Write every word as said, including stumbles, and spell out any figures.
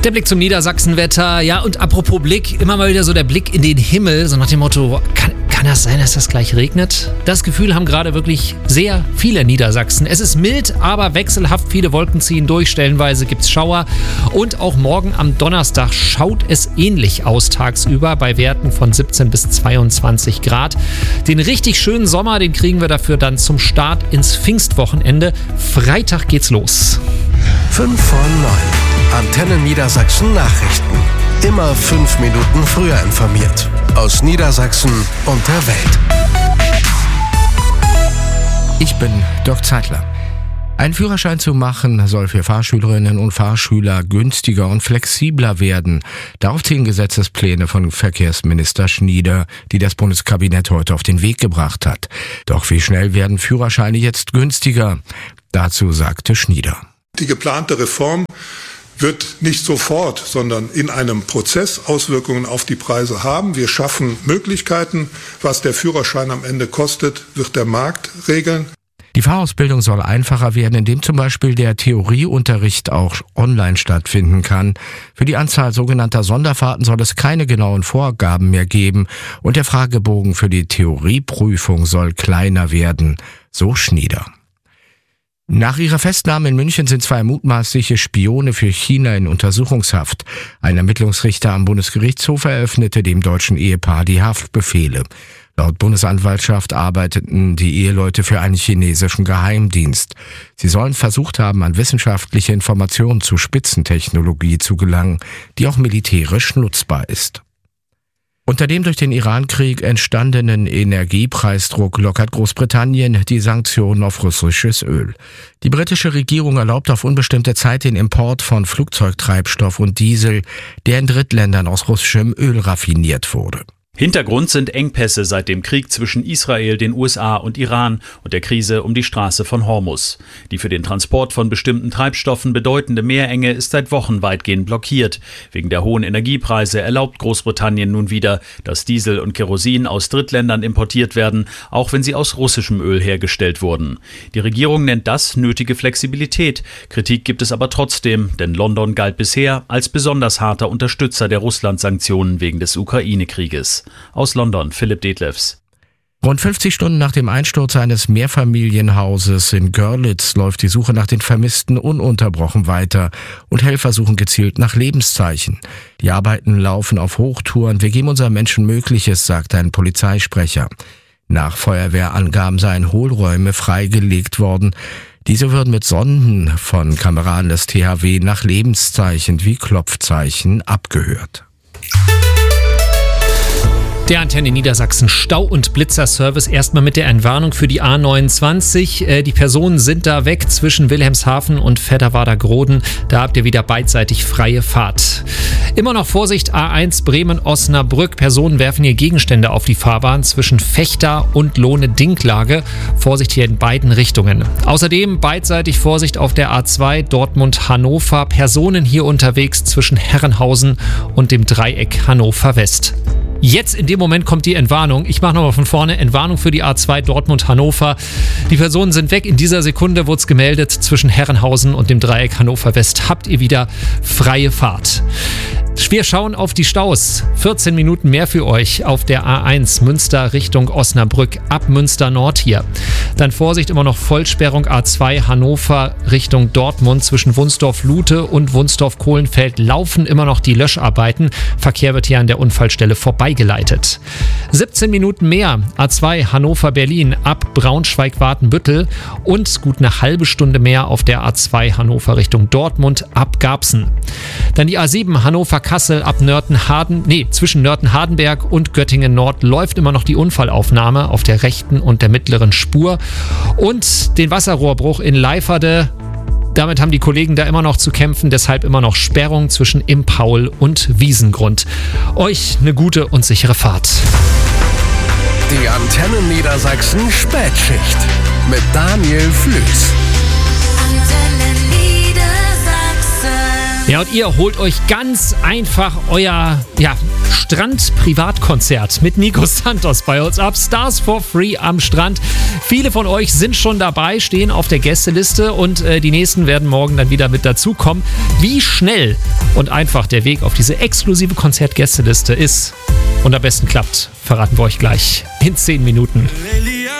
Der Blick zum Niedersachsenwetter. Ja, und apropos Blick, immer mal wieder so der Blick in den Himmel, so nach dem Motto, kann, kann das sein, dass das gleich regnet? Das Gefühl haben gerade wirklich sehr viele Niedersachsen. Es ist mild, aber wechselhaft, viele Wolken ziehen durch, stellenweise gibt es Schauer. Und auch morgen am Donnerstag schaut es ähnlich aus tagsüber, bei Werten von siebzehn bis zweiundzwanzig Grad. Den richtig schönen Sommer, den kriegen wir dafür dann zum Start ins Pfingstwochenende. Freitag geht's los. fünf vor neun. Antenne Niedersachsen Nachrichten. Immer fünf Minuten früher informiert. Aus Niedersachsen und der Welt. Ich bin Dirk Zeitler. Einen Führerschein zu machen soll für Fahrschülerinnen und Fahrschüler günstiger und flexibler werden. Darauf zielen Gesetzespläne von Verkehrsminister Schnieder, die das Bundeskabinett heute auf den Weg gebracht hat. Doch wie schnell werden Führerscheine jetzt günstiger? Dazu sagte Schnieder. Die geplante Reform wird nicht sofort, sondern in einem Prozess Auswirkungen auf die Preise haben. Wir schaffen Möglichkeiten. Was der Führerschein am Ende kostet, wird der Markt regeln. Die Fahrausbildung soll einfacher werden, indem zum Beispiel der Theorieunterricht auch online stattfinden kann. Für die Anzahl sogenannter Sonderfahrten soll es keine genauen Vorgaben mehr geben und der Fragebogen für die Theorieprüfung soll kleiner werden, so Schnieder. Nach ihrer Festnahme in München sind zwei mutmaßliche Spione für China in Untersuchungshaft. Ein Ermittlungsrichter am Bundesgerichtshof eröffnete dem deutschen Ehepaar die Haftbefehle. Laut Bundesanwaltschaft arbeiteten die Eheleute für einen chinesischen Geheimdienst. Sie sollen versucht haben, an wissenschaftliche Informationen zu Spitzentechnologie zu gelangen, die auch militärisch nutzbar ist. Unter dem durch den Iran-Krieg entstandenen Energiepreisdruck lockert Großbritannien die Sanktionen auf russisches Öl. Die britische Regierung erlaubt auf unbestimmte Zeit den Import von Flugzeugtreibstoff und Diesel, der in Drittländern aus russischem Öl raffiniert wurde. Hintergrund sind Engpässe seit dem Krieg zwischen Israel, den U S A und Iran und der Krise um die Straße von Hormuz. Die für den Transport von bestimmten Treibstoffen bedeutende Meerenge ist seit Wochen weitgehend blockiert. Wegen der hohen Energiepreise erlaubt Großbritannien nun wieder, dass Diesel und Kerosin aus Drittländern importiert werden, auch wenn sie aus russischem Öl hergestellt wurden. Die Regierung nennt das nötige Flexibilität. Kritik gibt es aber trotzdem, denn London galt bisher als besonders harter Unterstützer der Russland-Sanktionen wegen des Ukraine-Krieges. Aus London, Philipp Detlefs. Rund fünfzig Stunden nach dem Einsturz eines Mehrfamilienhauses in Görlitz läuft die Suche nach den Vermissten ununterbrochen weiter und Helfer suchen gezielt nach Lebenszeichen. Die Arbeiten laufen auf Hochtouren. Wir geben unseren Menschen Mögliches, sagt ein Polizeisprecher. Nach Feuerwehrangaben seien Hohlräume freigelegt worden. Diese würden mit Sonden von Kameraden des T H W nach Lebenszeichen wie Klopfzeichen abgehört. Der Antenne Niedersachsen Stau- und Blitzerservice. Erstmal mit der Entwarnung für die A neunundzwanzig. Die Personen sind da weg zwischen Wilhelmshaven und Vetterwader-Groden. Da habt ihr wieder beidseitig freie Fahrt. Immer noch Vorsicht, A eins Bremen-Osnabrück. Personen werfen hier Gegenstände auf die Fahrbahn zwischen Fechter und Lohne-Dinklage. Vorsicht hier in beiden Richtungen. Außerdem beidseitig Vorsicht auf der A zwei Dortmund-Hannover. Personen hier unterwegs zwischen Herrenhausen und dem Dreieck Hannover West. Jetzt in dem Moment kommt die Entwarnung. Ich mache nochmal von vorne. Entwarnung für die A zwei Dortmund-Hannover. Die Personen sind weg. In dieser Sekunde wurde es gemeldet. Zwischen Herrenhausen und dem Dreieck Hannover West habt ihr wieder freie Fahrt. Wir schauen auf die Staus. vierzehn Minuten mehr für euch auf der A eins Münster Richtung Osnabrück ab Münster Nord hier. Dann Vorsicht, immer noch Vollsperrung A zwei Hannover Richtung Dortmund. Zwischen Wunsdorf-Lute und Wunsdorf-Kohlenfeld laufen immer noch die Löscharbeiten. Verkehr wird hier an der Unfallstelle vorbeigeleitet. siebzehn Minuten mehr A zwei Hannover-Berlin ab Braunschweig-Wartenbüttel und gut eine halbe Stunde mehr auf der A zwei Hannover Richtung Dortmund ab Garbsen. Dann die A sieben Hannover-Kassel ab Nörten-Harden, nee, zwischen Nörten-Hardenberg und Göttingen-Nord läuft immer noch die Unfallaufnahme auf der rechten und der mittleren Spur. Und den Wasserrohrbruch in Leiferde, damit haben die Kollegen da immer noch zu kämpfen, deshalb immer noch Sperrung zwischen Impaul und Wiesengrund. Euch eine gute und sichere Fahrt. Die Antenne Niedersachsen Spätschicht mit Daniel Flüß. Ja, Ja, und ihr holt euch ganz einfach euer ja, Strand-Privatkonzert mit Nico Santos bei uns ab. Stars for Free am Strand. Viele von euch sind schon dabei, stehen auf der Gästeliste und äh, die nächsten werden morgen dann wieder mit dazukommen. Wie schnell und einfach der Weg auf diese exklusive Konzert-Gästeliste ist und am besten klappt, verraten wir euch gleich in zehn Minuten.